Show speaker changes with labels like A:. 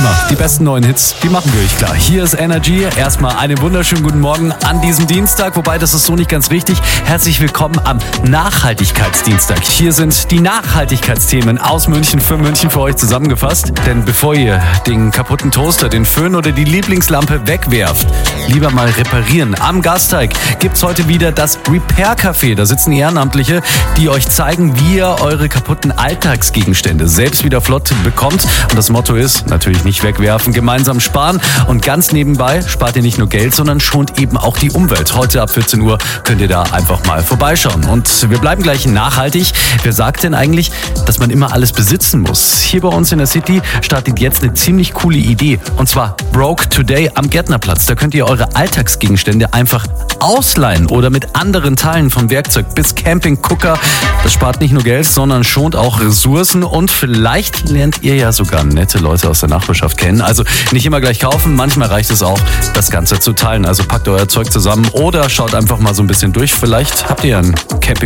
A: immer. Die besten neuen Hits, die machen wir euch klar. Hier ist Energy. Erstmal einen wunderschönen guten Morgen an diesem Dienstag. Wobei, das ist so nicht ganz richtig. Herzlich willkommen am Nachhaltigkeitsdienstag. Hier sind die Nachhaltigkeitsthemen aus München für München für euch zusammengefasst. Denn bevor ihr den kaputten Toaster, den Föhn oder die Lieblingslampe wegwerft, lieber mal reparieren. Am Gasteig gibt's heute wieder das Repair-Café. Da sitzen Ehrenamtliche, die euch zeigen, wie ihr eure kaputten Alltagsgegenstände selbst wieder flott bekommt. Und das Motto ist, natürlich nicht wegwerfen, gemeinsam sparen. Und ganz nebenbei spart ihr nicht nur Geld, sondern schont eben auch die Umwelt. Heute ab 14 Uhr könnt ihr da einfach mal vorbeischauen. Und wir bleiben gleich nachhaltig. Wer sagt denn eigentlich, dass man immer alles besitzen muss? Hier bei uns in der City startet jetzt eine ziemlich coole Idee. Und zwar Broke Today am Gärtnerplatz. Da könnt ihr eure Alltagsgegenstände einfach ausleihen oder mit anderen Teilen vom Werkzeug bis Campinggucker. Das spart nicht nur Geld, sondern schont auch Ressourcen und vielleicht lernt ihr ja sogar nette Leute aus der Nachbarschaft kennen. Also nicht immer gleich kaufen, manchmal reicht es auch, das Ganze zu teilen. Also packt euer Zeug zusammen oder schaut einfach mal so ein bisschen durch. Vielleicht habt ihr ja einen Camping